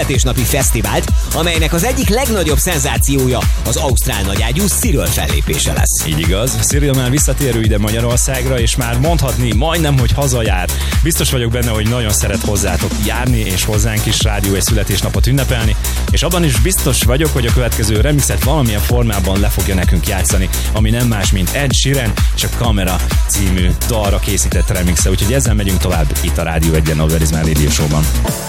születésnapi fesztivált, amelynek az egyik legnagyobb szenzációja az ausztrál nagyágyú Cyril fellépése lesz. Így igaz, Cyril már visszatérő ide Magyarországra, és már mondhatni majdnem, hogy hazajár. Biztos vagyok benne, hogy nagyon szeret hozzátok járni, és hozzánk is rádió egy születésnapot ünnepelni, és abban is biztos vagyok, hogy a következő remixet valamilyen formában le fogja nekünk játszani, ami nem más, mint Ed Sheeran és a Camera című dalra készített remixe, úgyhogy ezzel megyünk tovább itt a Rádió 1-en, a Where is My Radio Show-ban.